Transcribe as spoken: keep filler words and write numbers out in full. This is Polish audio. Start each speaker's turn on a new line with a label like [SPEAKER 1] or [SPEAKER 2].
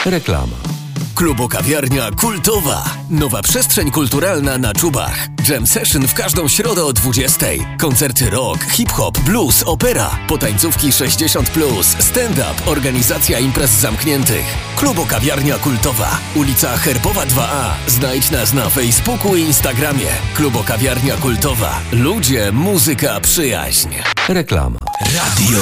[SPEAKER 1] Reklama.
[SPEAKER 2] Klubo-kawiarnia kultowa. Nowa przestrzeń kulturalna na Czubach. Jam session w każdą środę o dwudziestej. Koncerty rock, hip-hop, blues, opera. Potańcówki sześćdziesiąt plus, stand-up, organizacja imprez zamkniętych. Klubo-kawiarnia kultowa. Ulica Herbowa dwa A. Znajdź nas na Facebooku i Instagramie. Klubo-kawiarnia kultowa. Ludzie, muzyka, przyjaźń.
[SPEAKER 1] Reklama.
[SPEAKER 2] Radio